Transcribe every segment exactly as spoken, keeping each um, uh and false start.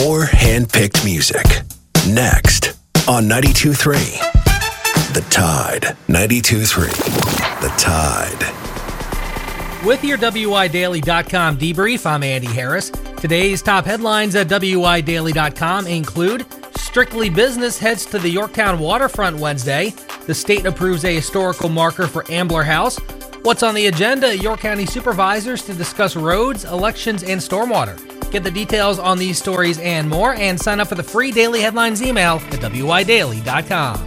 More hand-picked music. Next on ninety-two point three. The Tide. ninety-two point three. The Tide. With your W I Daily dot com debrief, I'm Andy Harris. Today's top headlines at W I Daily dot com include Strictly Business heads to the Yorktown waterfront Wednesday. The state approves a historical marker for Ambler House. What's on the agenda? York County supervisors to discuss roads, elections, and stormwater. Get the details on these stories and more, and sign up for the free Daily Headlines email at W I Daily dot com.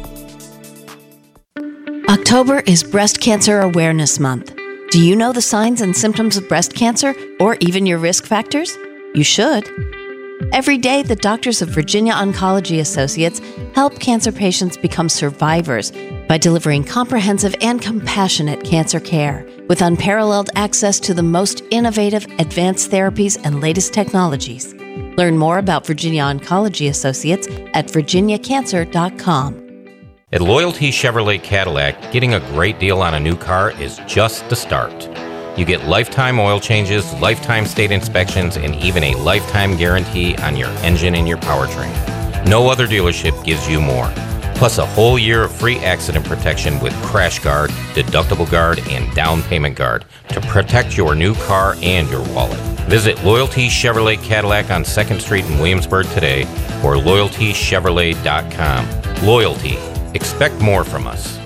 October is Breast Cancer Awareness Month. Do you know the signs and symptoms of breast cancer, or even your risk factors? You should. Every day, the doctors of Virginia Oncology Associates help cancer patients become survivors by delivering comprehensive and compassionate cancer care with unparalleled access to the most innovative, advanced therapies and latest technologies. Learn more about Virginia Oncology Associates at virginia cancer dot com. At Loyalty Chevrolet Cadillac, getting a great deal on a new car is just the start. You get lifetime oil changes, lifetime state inspections, and even a lifetime guarantee on your engine and your powertrain. No other dealership gives you more. Plus a whole year of free accident protection with Crash Guard, Deductible Guard, and Down Payment Guard to protect your new car and your wallet. Visit Loyalty Chevrolet Cadillac on second Street in Williamsburg today or loyalty chevrolet dot com. Loyalty. Expect more from us.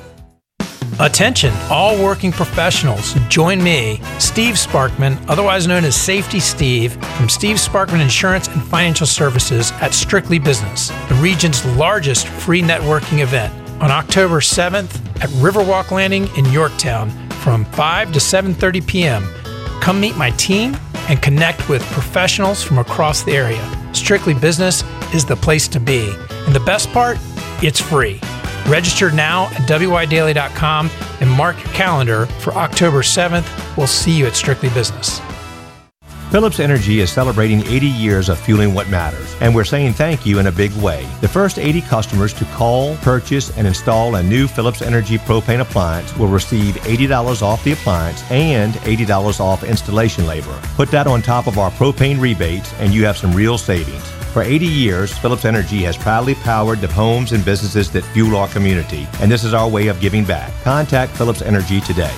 Attention, all working professionals. Join me, Steve Sparkman, otherwise known as Safety Steve, from Steve Sparkman Insurance and Financial Services at Strictly Business, the region's largest free networking event, on October seventh at Riverwalk Landing in Yorktown from five to seven thirty p.m. Come meet my team and connect with professionals from across the area. Strictly Business is the place to be. And the best part? It's free. Register now at W I Daily dot com and mark your calendar for October seventh. We'll see you at Strictly Business. Phillips Energy is celebrating eighty years of fueling what matters, and we're saying thank you in a big way. The first eighty customers to call, purchase, and install a new Phillips Energy propane appliance will receive eighty dollars off the appliance and eighty dollars off installation labor. Put that on top of our propane rebates, and you have some real savings. For eighty years, Phillips Energy has proudly powered the homes and businesses that fuel our community, and this is our way of giving back. Contact Phillips Energy today.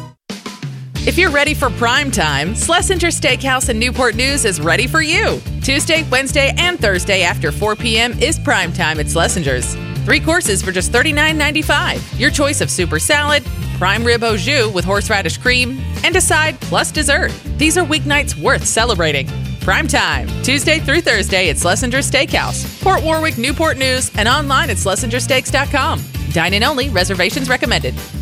If you're ready for prime time, Schlesinger Steakhouse in Newport News is ready for you. Tuesday, Wednesday, and Thursday after four p.m. is prime time at Schlesinger's. Three courses for just thirty-nine ninety-five. Your choice of super salad, prime rib au jus with horseradish cream, and a side plus dessert. These are weeknights worth celebrating. Prime time, Tuesday through Thursday at Schlesinger Steakhouse, Port Warwick, Newport News, and online at schlesinger steaks dot com. Dine-in only, reservations recommended.